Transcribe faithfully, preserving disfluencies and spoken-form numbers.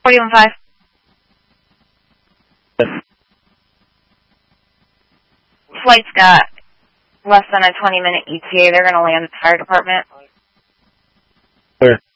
forty-one five. Flight's got less than a twenty minute E T A. They're going to land at the fire department. Clear.